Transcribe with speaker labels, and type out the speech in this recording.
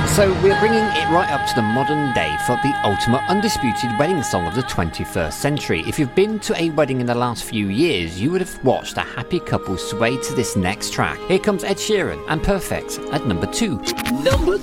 Speaker 1: So we're bringing it right up to the modern day for the ultimate undisputed wedding song of the 21st century. If you've been to a wedding in the last few years, you would have watched a happy couple sway to this next track. Here comes Ed Sheeran and Perfect at number 2.
Speaker 2: Number